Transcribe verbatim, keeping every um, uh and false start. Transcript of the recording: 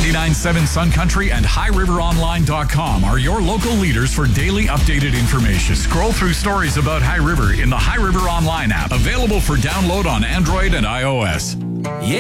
ninety-nine point seven Sun Country and high river online dot com are your local leaders for daily updated information. Scroll through stories about High River in the High River Online app, available for download on Android and iOS.